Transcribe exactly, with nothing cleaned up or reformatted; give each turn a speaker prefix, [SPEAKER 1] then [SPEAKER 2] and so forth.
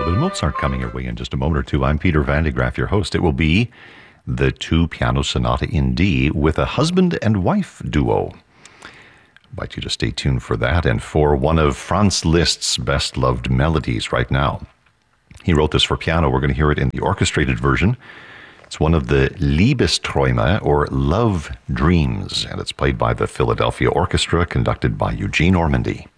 [SPEAKER 1] bit of Mozart coming your way in just a moment or two. I'm Peter Van de Graaff, your host. It will be the two piano sonata in D with a husband and wife duo. I invite you to stay tuned for that and for one of Franz Liszt's best loved melodies right now. He wrote this for piano. We're going to hear it in the orchestrated version. It's one of the Liebesträume, or Love Dreams, and it's played by the Philadelphia Orchestra, conducted by Eugene Ormandy.